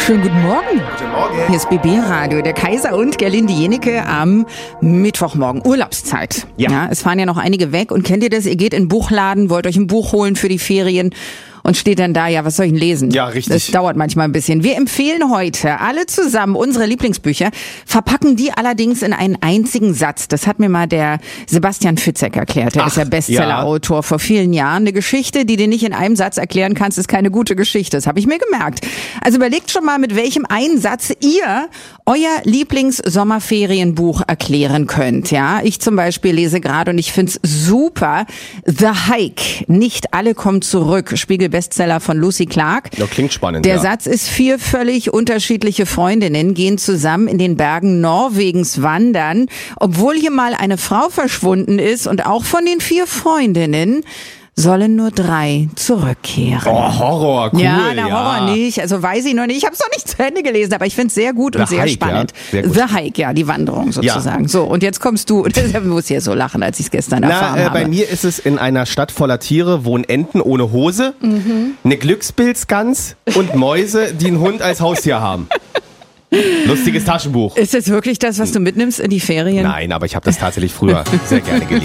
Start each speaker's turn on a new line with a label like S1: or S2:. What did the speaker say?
S1: Schönen guten Morgen.
S2: Guten Morgen.
S1: Hier ist BB Radio, der Kaiser und Gerlinde Jenecke am Mittwochmorgen. Urlaubszeit.
S2: Ja.
S1: Es fahren ja noch einige weg. Und kennt ihr das? Ihr geht in den Buchladen, wollt euch ein Buch holen für die Ferien und steht dann da, ja, was soll ich denn lesen?
S2: Ja, richtig.
S1: Das dauert manchmal ein bisschen. Wir empfehlen heute alle zusammen unsere Lieblingsbücher, verpacken die allerdings in einen einzigen Satz. Das hat mir mal der Sebastian Fitzek erklärt. Der ist ja Bestseller-Autor vor vielen Jahren. Eine Geschichte, die du nicht in einem Satz erklären kannst, ist keine gute Geschichte. Das habe ich mir gemerkt. Also überlegt schon mal, mit welchem einen Satz ihr euer Lieblings-Sommerferienbuch erklären könnt. Ja, ich zum Beispiel lese gerade und ich find's super. The Hike. Nicht alle kommen zurück. Spiegel-Bestseller von Lucy Clark.
S2: Das klingt spannend,
S1: Der Satz ist: 4 völlig unterschiedliche Freundinnen gehen zusammen in den Bergen Norwegens wandern, obwohl hier mal eine Frau verschwunden ist, und auch von den 4 Freundinnen sollen nur 3 zurückkehren.
S2: Oh, Horror, cool.
S1: Ja, Horror nicht. Also weiß ich noch nicht. Ich habe es noch nicht zu Ende gelesen, aber ich finde es sehr gut und
S2: The
S1: sehr
S2: Hike,
S1: spannend.
S2: ja. Sehr gut.
S1: The Hike, ja, die Wanderung sozusagen. So, und jetzt kommst du. Ich muss hier so lachen, als ich es gestern erfahren habe.
S2: Bei mir ist es: in einer Stadt voller Tiere wohnen Enten ohne Hose, eine Glückspilzgans und Mäuse, die einen Hund als Haustier haben. Lustiges Taschenbuch.
S1: Ist das wirklich das, was du mitnimmst in die Ferien?
S2: Nein, aber ich habe das tatsächlich früher sehr gerne gelesen.